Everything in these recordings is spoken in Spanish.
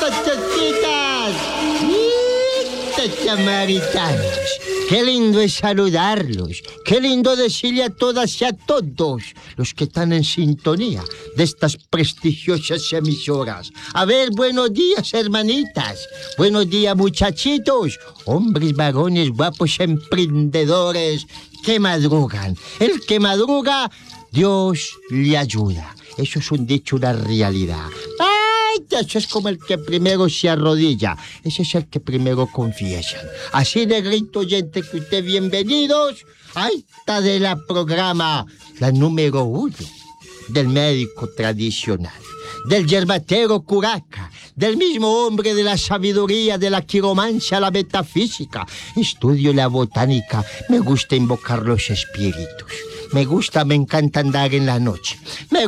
muchachitas! Samaritanos, qué lindo es saludarlos, qué lindo decirle a todas y a todos los que están en sintonía de estas prestigiosas emisoras. A ver, buenos días, hermanitas, buenos días, muchachitos, hombres, varones, guapos, emprendedores que madrugan. El que madruga, Dios le ayuda. Eso es un dicho, una realidad. Eso es como el que primero se arrodilla. Ese es el que primero confiesa. Así de grito, oyente, que usted bienvenidos a esta de la programa, la número 1 del médico tradicional, del yerbatero curaca, del mismo hombre de la sabiduría, de la quiromancia, la metafísica. Estudio la botánica, me gusta invocar los espíritus. Me encanta andar en la noche. Me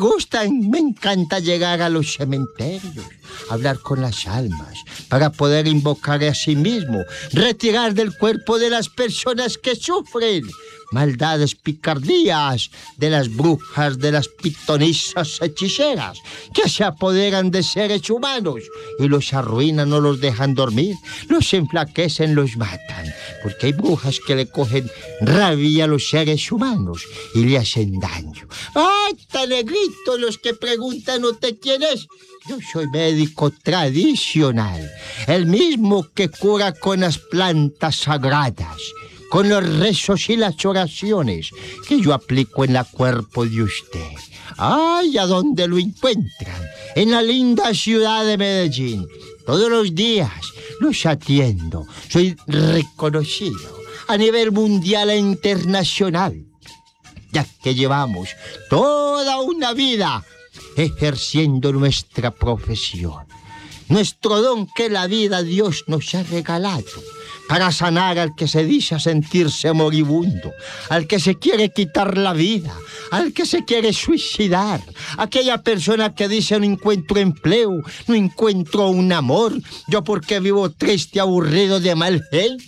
encanta llegar a los cementerios, hablar con las almas, para poder invocar a sí mismo, retirar del cuerpo de las personas que sufren maldades, picardías de las brujas, de las pitonisas hechiceras, que se apoderan de seres humanos y los arruinan, no los dejan dormir, los enflaquecen, los matan, porque hay brujas que le cogen rabia a los seres humanos y le hacen daño. ¡Ay, tan negrito los que preguntan usted quién es! Yo soy médico tradicional, el mismo que cura con las plantas sagradas, con los rezos y las oraciones que yo aplico en el cuerpo de usted. ¡Ay, a dónde lo encuentran! En la linda ciudad de Medellín. Todos los días los atiendo. Soy reconocido a nivel mundial e internacional, ya que llevamos toda una vida ejerciendo nuestra profesión. Nuestro don que la vida Dios nos ha regalado para sanar al que se dice sentirse moribundo, al que se quiere quitar la vida, al que se quiere suicidar, aquella persona que dice no encuentro empleo, no encuentro un amor, yo porque vivo triste, aburrido, de mal genio.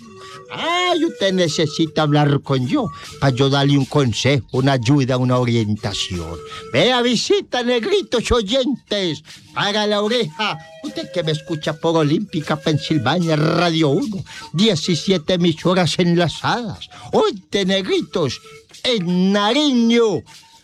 Ay, usted necesita hablar con yo para yo darle un consejo, una ayuda, una orientación. Vea, visita, negritos oyentes, para la oreja. Usted que me escucha por Olímpica, Pensilvania, Radio 1, 17 emisoras enlazadas. Oye, negritos, en Nariño,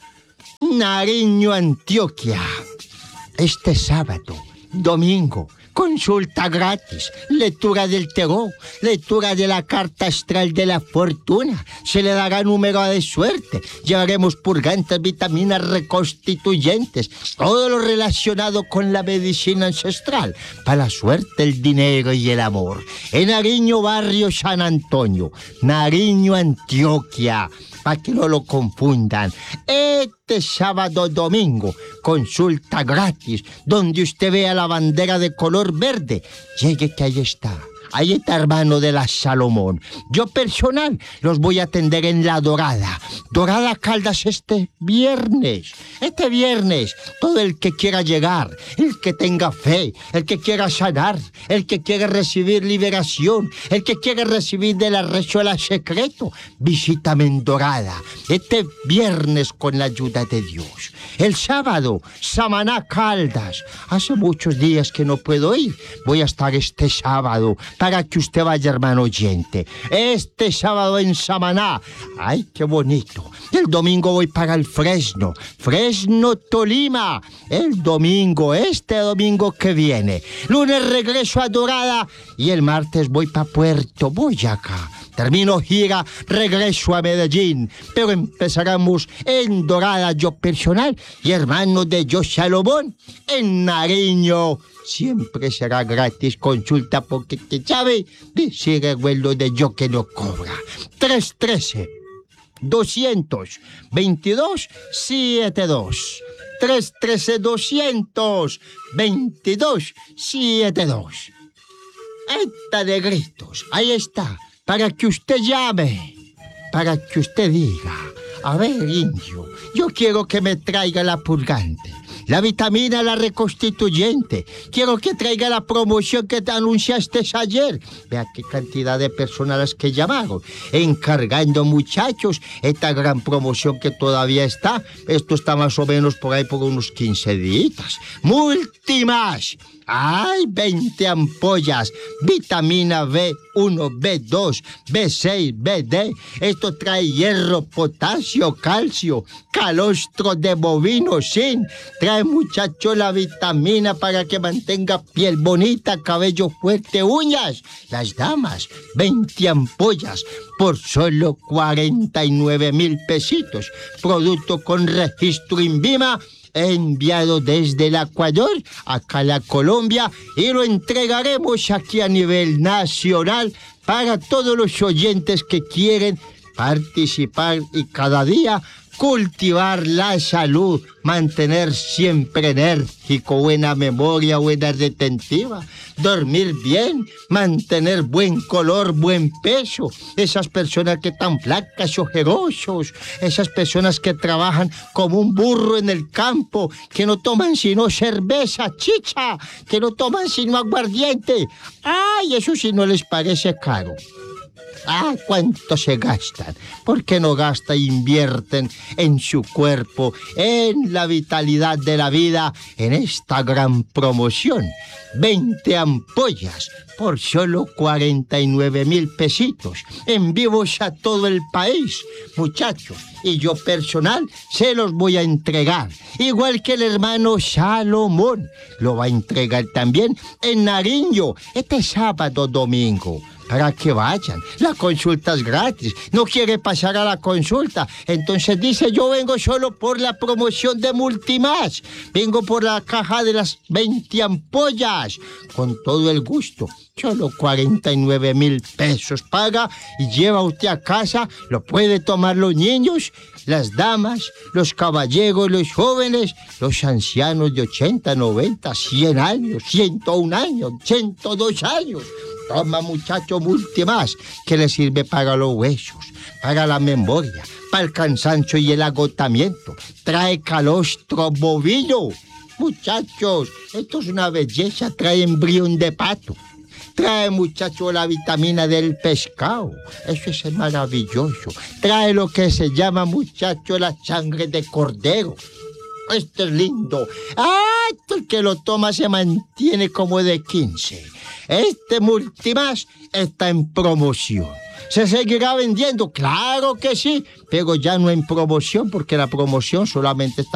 Antioquia. Este sábado, domingo, consulta gratis, lectura del tarot, lectura de la carta astral de la fortuna, se le dará número de suerte, llevaremos purgantes, vitaminas reconstituyentes, todo lo relacionado con la medicina ancestral, para la suerte, el dinero y el amor. En Nariño, barrio San Antonio, Nariño, Antioquia, para que no lo confundan. Este sábado, domingo, consulta gratis, donde usted vea la bandera de color verde. Llegue que ahí está. Ahí está, hermano de la Salomón. Yo personal los voy a atender en La Dorada. Dorada Caldas este viernes. Este viernes, todo el que quiera llegar, el que tenga fe, el que quiera sanar, el que quiera recibir liberación, el que quiera recibir de la rechuela secreto, visítame en Dorada. Este viernes con la ayuda de Dios. El sábado, Samaná Caldas. Hace muchos días que no puedo ir. Voy a estar este sábado para que usted vaya, hermano oyente. Este sábado en Samaná. ¡Ay, qué bonito! El domingo voy para el Fresno, Tolima. El domingo, este domingo que viene. Lunes regreso a Dorada y el martes voy para Puerto Boyacá. Termino gira, regreso a Medellín, pero empezaremos en Dorada, yo personal, y hermano de yo Salomón, en Nariño. Siempre será gratis consulta porque te sabe, dice el abuelo de yo que no cobra. 313-222-72. 313-222-72. Esta de gritos, ahí está. Para que usted llame, para que usted diga, a ver, indio, yo quiero que me traiga la purgante, la vitamina, la reconstituyente, quiero que traiga la promoción que te anunciaste ayer. Vea qué cantidad de personas las que llamaron, encargando, muchachos, esta gran promoción que todavía está. Esto está más o menos por ahí por unos 15 días. Multimas. ¡Ay! 20 ampollas, vitamina B1, B2, B6, BD. Esto trae hierro, potasio, calcio, calostro de bovino, zinc. Trae, muchacho, la vitamina para que mantenga piel bonita, cabello fuerte, uñas. Las damas, 20 ampollas por solo 49,000 pesitos. Producto con registro INVIMA, enviado desde el Ecuador acá a la Colombia, y lo entregaremos aquí a nivel nacional para todos los oyentes que quieren participar y cada día cultivar la salud, mantener siempre enérgico, buena memoria, buena retentiva, dormir bien, mantener buen color, buen peso. Esas personas que están flacas, ojerosos, esas personas que trabajan como un burro en el campo, que no toman sino cerveza, chicha, que no toman sino aguardiente. ¡Ay, eso sí no les parece caro! ¡Ah, cuánto se gastan! ¿Por qué no gastan e invierten en su cuerpo, en la vitalidad de la vida, en esta gran promoción? 20 ampollas por solo 49,000 pesitos, envíos a todo el país, muchachos, y yo personal se los voy a entregar, igual que el hermano Salomón lo va a entregar también en Nariño este sábado, domingo. Para que vayan, la consulta es gratis, no quiere pasar a la consulta, entonces dice: yo vengo solo por la promoción de Multimás, vengo por la caja de las 20 ampollas, con todo el gusto. Solo 49,000 pesos paga y lleva usted a casa, lo puede tomar los niños, las damas, los caballeros, los jóvenes, los ancianos de 80, 90, 100 años, 101 años, 102 años. Toma, muchacho, Multimás, que le sirve para los huesos, para la memoria, para el cansancio y el agotamiento. Trae calostro bovino. Muchachos, esto es una belleza. Trae embrión de pato. Trae, muchacho, la vitamina del pescado. Eso es maravilloso. Trae lo que se llama, muchacho, la sangre de cordero. Esto es lindo. ¡Ah! Esto, el que lo toma se mantiene como de 15. Este Multimás está en promoción. ¿Se seguirá vendiendo? Claro que sí, pero ya no en promoción, porque la promoción solamente está